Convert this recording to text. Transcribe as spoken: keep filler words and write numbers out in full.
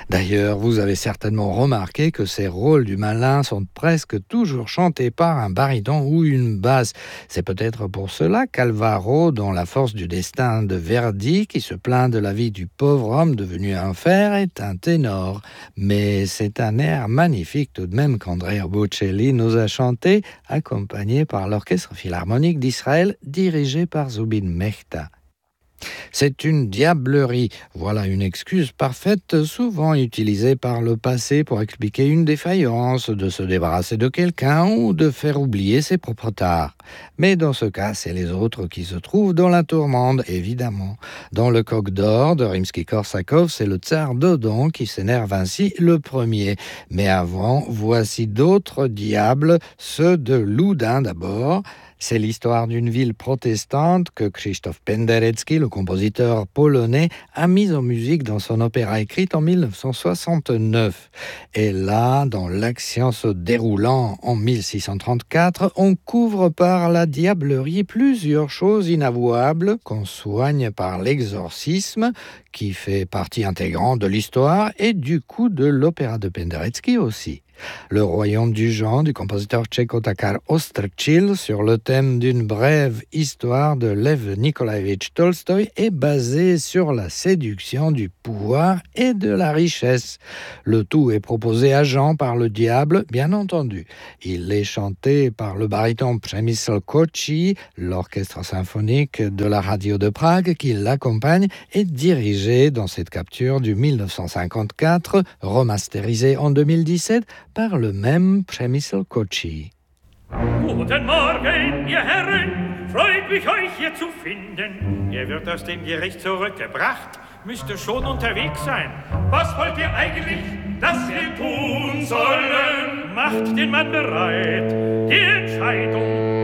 D'ailleurs, vous avez certainement remarqué que ces rôles du malin sont presque toujours chantés par un baryton ou une basse. C'est peut-être pour cela qu'Alvaro, dans La force du destin de Verdi, qui se plaint de la vie du pauvre homme devenu un fer, est un ténor. Mais c'est un air magnifique tout de même qu'Andrea Bocelli nous a chanté, accompagné par l'Orchestre philharmonique d'Israël, dirigé par Zubin Mehta. C'est une diablerie. Voilà une excuse parfaite, souvent utilisée par le passé pour expliquer une défaillance, de se débarrasser de quelqu'un ou de faire oublier ses propres tares. Mais dans ce cas, c'est les autres qui se trouvent dans la tourmente, évidemment. Dans Le Coq d'or de Rimsky-Korsakov, c'est le tsar Dodon qui s'énerve ainsi le premier. Mais avant, voici d'autres diables, ceux de Loudun d'abord. C'est l'histoire d'une ville protestante que Krzysztof Penderecki, le compositeur polonais, a mise en musique dans son opéra écrite en dix-neuf cent soixante-neuf. Et là, dans l'action se déroulant en mille six cent trente-quatre, on couvre par la diablerie plusieurs choses inavouables qu'on soigne par l'exorcisme, qui fait partie intégrante de l'histoire et du coup de l'opéra de Penderecki aussi. Le royaume du Jean du compositeur tchéco Takar Ostrčil sur le thème d'une brève histoire de Lev Nikolaevitch Tolstoï est basé sur la séduction du pouvoir et de la richesse. Le tout est proposé à Jean par le diable, bien entendu. Il est chanté par le baryton Przemysl Kocsi, l'orchestre symphonique de la radio de Prague qui l'accompagne et dirigé dans cette capture du dix-neuf cent cinquante-quatre, remasterisée en deux mille dix-sept, par le même Przemysl Kocsi. Guten Morgen, ihr Herren, freut mich, euch hier zu finden. Ihr wird aus dem Gericht zurückgebracht, müsste schon unterwegs sein. Was wollt ihr eigentlich, dass wir tun sollen? Macht den Mann bereit, die Entscheidung